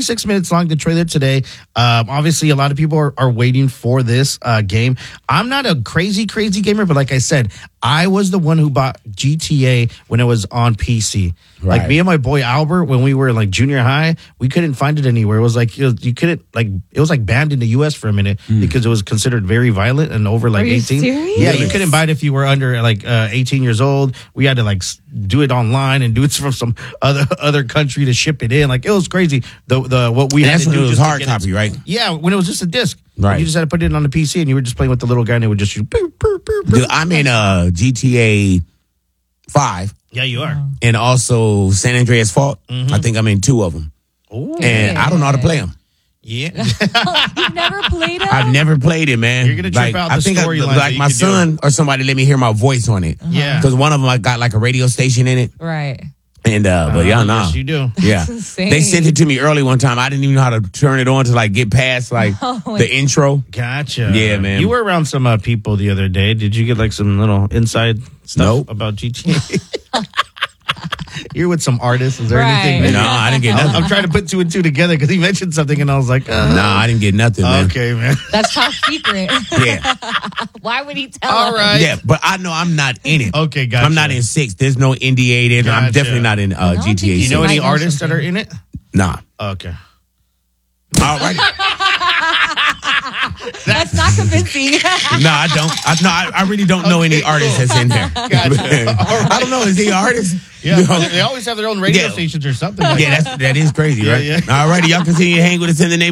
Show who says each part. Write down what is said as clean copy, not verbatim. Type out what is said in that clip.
Speaker 1: 26 minutes long, the trailer today. Obviously, a lot of people are waiting for this game. I'm not a crazy gamer, but like I said, I was the one who bought GTA when it was on PC.
Speaker 2: Right.
Speaker 1: Like me and my boy Albert, when we were in like junior high, we couldn't find it anywhere. It was like you couldn't it was like banned in the US for a minute because it was considered very violent and over like 18.
Speaker 3: Serious?
Speaker 1: Yeah, you couldn't buy it if you were under like 18 years old. We had to like do it online and do it from some other country to ship it in. Like it was crazy. The what we
Speaker 2: And
Speaker 1: had
Speaker 2: that's
Speaker 1: to
Speaker 2: when
Speaker 1: do
Speaker 2: it was
Speaker 1: just to
Speaker 2: hard
Speaker 1: get
Speaker 2: copy, right?
Speaker 1: Yeah, when it was just a disc.
Speaker 2: Right.
Speaker 1: You just had to put it on the PC and you were just playing with the little guy and it would just shoot.
Speaker 2: Dude, I'm in GTA 5
Speaker 1: Yeah, you are.
Speaker 2: and also San Andreas Fault. I think I'm in 2 of them.
Speaker 1: Ooh.
Speaker 2: And I don't know how to play them.
Speaker 1: Yeah.
Speaker 3: You've never played it?
Speaker 2: I've never played it, man.
Speaker 1: You're gonna trip out the
Speaker 2: I think
Speaker 1: storyline that
Speaker 2: like
Speaker 1: you
Speaker 2: my
Speaker 1: could do.
Speaker 2: son or somebody let me hear my voice on it.
Speaker 1: Yeah.
Speaker 2: Because one of them I got like a radio station in it.
Speaker 3: Right.
Speaker 2: And but y'all know.
Speaker 1: Yes, you do.
Speaker 2: Yeah.
Speaker 3: insane.
Speaker 2: They sent it to me early one time. I didn't even know how to turn it on to like get past like the intro.
Speaker 1: Gotcha.
Speaker 2: Yeah, man.
Speaker 1: You were around some people the other day. Did you get like some little inside stuff
Speaker 2: Nope.
Speaker 1: about GTA? You're with some artists. Is there
Speaker 3: Right.
Speaker 1: anything?
Speaker 2: No, I didn't get nothing.
Speaker 1: I'm trying to put 2 and 2 together because he mentioned something and I was like,
Speaker 2: No, I didn't get nothing, man.
Speaker 1: okay, man.
Speaker 3: That's top secret.
Speaker 2: Yeah.
Speaker 3: Why would he tell
Speaker 1: All
Speaker 3: us?
Speaker 1: right.
Speaker 2: Yeah, but I know I'm not in it.
Speaker 1: Okay, gotcha.
Speaker 2: I'm not in 6. There's no NDA there. I'm
Speaker 1: Gotcha.
Speaker 2: definitely not in
Speaker 3: don't think
Speaker 2: GTA
Speaker 3: you
Speaker 1: You
Speaker 2: 6.
Speaker 1: know
Speaker 3: might
Speaker 1: any
Speaker 3: know
Speaker 1: artists that
Speaker 3: something.
Speaker 1: are in it?
Speaker 2: Nah.
Speaker 1: Okay.
Speaker 2: All right.
Speaker 3: That's not convincing.
Speaker 2: No, I don't. I really don't know any artists that's in there. I don't know. Is he an artist?
Speaker 1: Yeah,
Speaker 2: You know?
Speaker 1: they always have their own radio
Speaker 2: Yeah.
Speaker 1: stations or something. Like
Speaker 2: Yeah, that is crazy, right?
Speaker 1: Yeah, yeah.
Speaker 2: All righty, y'all continue to hang with us in the neighborhood.